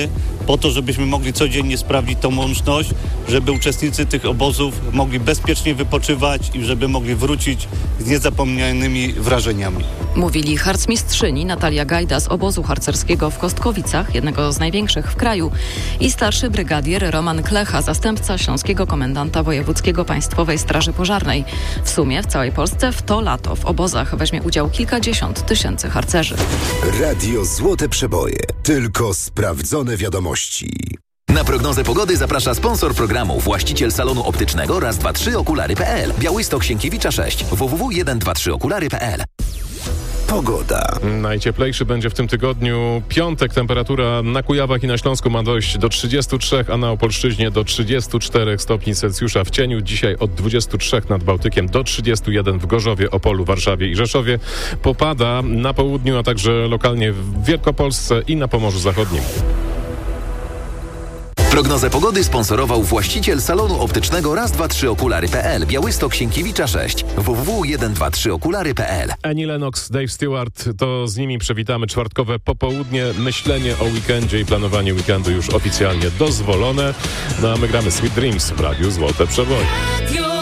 strony, po to, żebyśmy mogli codziennie sprawdzić tą łączność, żeby uczestnicy tych obozów mogli bezpiecznie wypoczywać i żeby mogli wrócić z niezapomnianymi wrażeniami. Mówili harcmistrzyni Natalia Gajda z obozu harcerskiego w Kostkowicach, jednego z największych w kraju, i starszy brygadier Roman Klecha, zastępca śląskiego komendanta wojewódzkiego Państwowej Straży Pożarnej. W sumie w całej Polsce w to lato w obozach weźmie udział kilkadziesiąt tysięcy harcerzy. Radio Złote Przeboje. Tylko sprawdzone wiadomości. Na prognozę pogody zaprasza sponsor programu, właściciel salonu optycznego Raz, 2, 3 okulary.pl. Białystok, Sienkiewicza 6. www.123okulary.pl. Pogoda. Najcieplejszy będzie w tym tygodniu piątek. Temperatura na Kujawach i na Śląsku ma dojść do 33, a na Opolszczyźnie do 34 stopni Celsjusza w cieniu. Dzisiaj od 23 nad Bałtykiem do 31 w Gorzowie, Opolu, Warszawie i Rzeszowie. Popada na południu, a także lokalnie w Wielkopolsce i na Pomorzu Zachodnim. Prognozę pogody sponsorował właściciel salonu optycznego Raz, 2, 3 okulary.pl. Białystok, Sienkiewicza 6. www.123okulary.pl. Annie Lennox, Dave Stewart, to z nimi przywitamy czwartkowe popołudnie. Myślenie o weekendzie i planowanie weekendu już oficjalnie dozwolone. No a my gramy Sweet Dreams w Radiu Złote Przeboje.